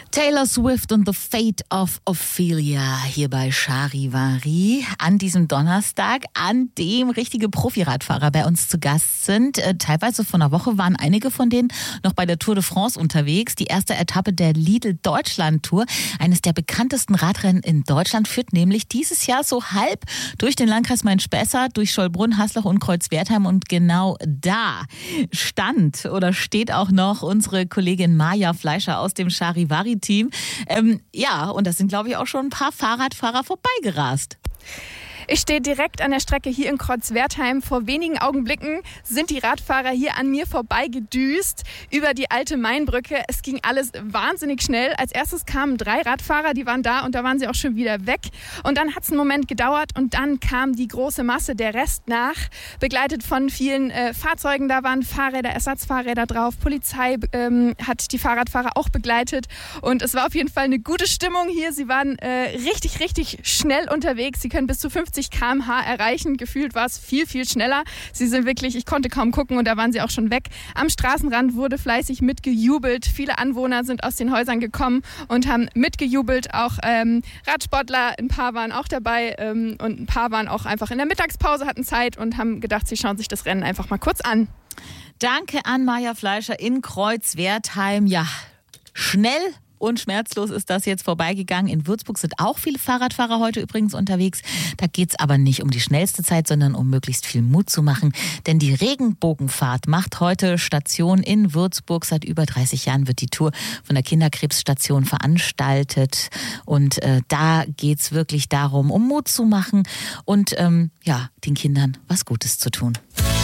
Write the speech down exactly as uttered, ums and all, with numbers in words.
Taylor Swift und The Fate of Ophelia hier bei Charivari an diesem Donnerstag, an dem richtige Profiradfahrer bei uns zu Gast sind. Äh, teilweise vor einer Woche waren einige von denen noch bei der Tour de France unterwegs. Die erste Etappe der Lidl Deutschland Tour, eines der bekanntesten Radrennen in Deutschland, führt nämlich dieses Jahr so halb durch den Landkreis Main-Spessart, durch Schollbrunn, Haslach und Kreuzwertheim. Und genau da stand oder steht auch noch unsere Kollegin Maja Fleischer aus dem Charivari-Team. Ähm, ja, und das sind, glaube ich, auch schon ein paar Fahrradfahrer vorbeigerast. Ich stehe direkt an der Strecke hier in Kreuzwertheim. Vor wenigen Augenblicken sind die Radfahrer hier an mir vorbeigedüst über die alte Mainbrücke. Es ging alles wahnsinnig schnell. Als erstes kamen drei Radfahrer, die waren da und da waren sie auch schon wieder weg. Und dann hat es einen Moment gedauert und dann kam die große Masse, der Rest nach, begleitet von vielen äh, Fahrzeugen. Da waren Fahrräder, Ersatzfahrräder drauf. Polizei ähm, hat die Fahrradfahrer auch begleitet. Und es war auf jeden Fall eine gute Stimmung hier. Sie waren äh, richtig, richtig schnell unterwegs. Sie können bis zu fünfzig Kilometer pro Stunde erreichen. Gefühlt war es viel, viel schneller. Sie sind wirklich, ich konnte kaum gucken und da waren sie auch schon weg. Am Straßenrand wurde fleißig mitgejubelt. Viele Anwohner sind aus den Häusern gekommen und haben mitgejubelt. Auch ähm, Radsportler, ein paar waren auch dabei ähm, und ein paar waren auch einfach in der Mittagspause, hatten Zeit und haben gedacht, sie schauen sich das Rennen einfach mal kurz an. Danke an Maja Fleischer in Kreuzwertheim. Ja, schnell und schmerzlos ist das jetzt vorbeigegangen. In Würzburg sind auch viele Fahrradfahrer heute übrigens unterwegs. Da geht es aber nicht um die schnellste Zeit, sondern um möglichst viel Mut zu machen. Denn die Regenbogenfahrt macht heute Station in Würzburg. Seit über dreißig Jahren wird die Tour von der Kinderkrebsstation veranstaltet. Und äh, da geht es wirklich darum, um Mut zu machen und ähm, ja, den Kindern was Gutes zu tun.